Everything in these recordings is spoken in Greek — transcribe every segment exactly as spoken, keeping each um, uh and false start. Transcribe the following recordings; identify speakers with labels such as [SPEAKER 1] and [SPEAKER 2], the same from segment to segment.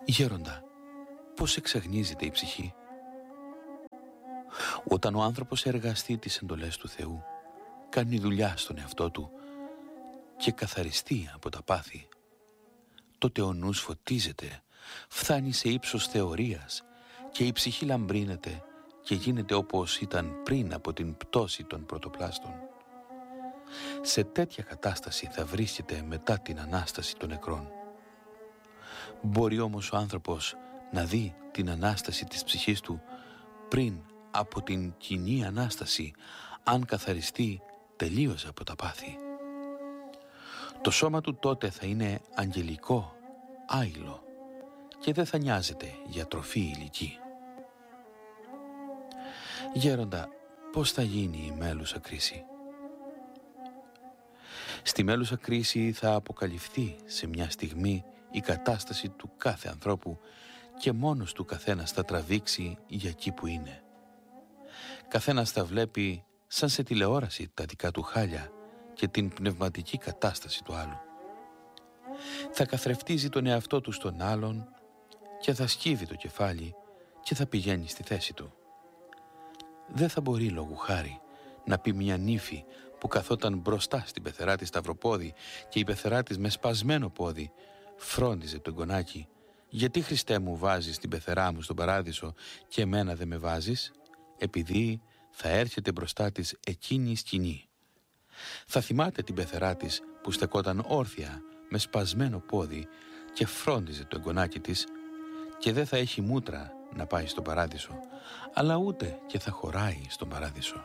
[SPEAKER 1] Γέροντα, πώς εξαγνίζεται η ψυχή? Όταν ο άνθρωπος εργαστεί τις εντολές του Θεού, κάνει δουλειά στον εαυτό του και καθαριστεί από τα πάθη, τότε ο νους φωτίζεται, φτάνει σε ύψος θεωρίας και η ψυχή λαμπρύνεται και γίνεται όπως ήταν πριν από την πτώση των πρωτοπλάστων. Σε τέτοια κατάσταση θα βρίσκεται μετά την Ανάσταση των νεκρών. Μπορεί όμως ο άνθρωπος να δει την Ανάσταση της ψυχής του πριν από την κοινή Ανάσταση, αν καθαριστεί τελείως από τα πάθη. Το σώμα του τότε θα είναι αγγελικό, άειλο και δεν θα νοιάζεται για τροφή υλική. Γέροντα, πώς θα γίνει η μέλουσα κρίση? Στη μέλουσα κρίση θα αποκαλυφθεί σε μια στιγμή η κατάσταση του κάθε ανθρώπου και μόνος του καθένας θα τραβήξει για εκεί που είναι. Καθένας θα βλέπει σαν σε τηλεόραση τα δικά του χάλια και την πνευματική κατάσταση του άλλου. Θα καθρεφτίζει τον εαυτό του στον άλλον και θα σκύβει το κεφάλι και θα πηγαίνει στη θέση του. Δεν θα μπορεί λόγου χάρη να πει μια νύφη που καθόταν μπροστά στην πεθερά της σταυροπόδι και η πεθερά της με σπασμένο πόδι φρόντιζε το εγγονάκι, «Γιατί, Χριστέ μου, βάζεις την πεθερά μου στον παράδεισο και εμένα δεν με βάζεις?» Επειδή θα έρχεται μπροστά της εκείνη η σκηνή. Θα θυμάται την πεθερά της που στεκόταν όρθια με σπασμένο πόδι και φρόντιζε το εγγονάκι της και δεν θα έχει μούτρα να πάει στον παράδεισο, αλλά ούτε και θα χωράει στον παράδεισο.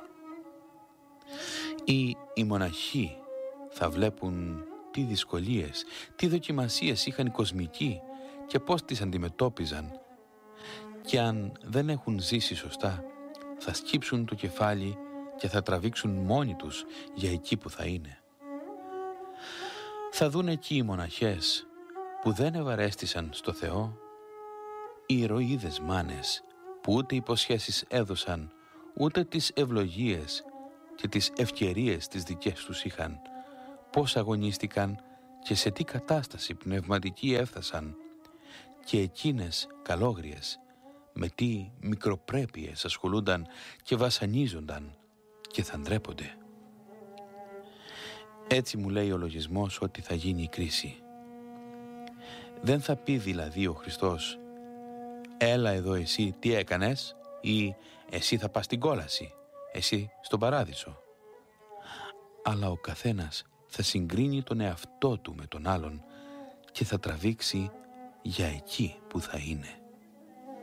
[SPEAKER 1] Ή οι μοναχοί θα βλέπουν τι δυσκολίες, τι δοκιμασίες είχαν οι κοσμικοί και πώς τις αντιμετώπιζαν, και αν δεν έχουν ζήσει σωστά θα σκύψουν το κεφάλι και θα τραβήξουν μόνοι τους για εκεί που θα είναι. Θα δουν εκεί οι μοναχές που δεν ευαρέστησαν στο Θεό, οι ηρωίδες μάνες που ούτε υποσχέσεις έδωσαν, ούτε τις ευλογίες και τις ευκαιρίες τις δικές τους είχαν, πώς αγωνίστηκαν και σε τι κατάσταση πνευματική έφτασαν, και εκείνες καλόγριες με τι μικροπρέπειες ασχολούνταν και βασανίζονταν και θα ντρέπονται. Έτσι μου λέει ο λογισμός ότι θα γίνει η κρίση. Δεν θα πει δηλαδή ο Χριστός «Έλα εδώ εσύ, τι έκανες?» ή «Εσύ θα πας στην κόλαση, εσύ στον παράδεισο». Αλλά ο καθένας θα συγκρίνει τον εαυτό του με τον άλλον και θα τραβήξει για εκεί που θα είναι.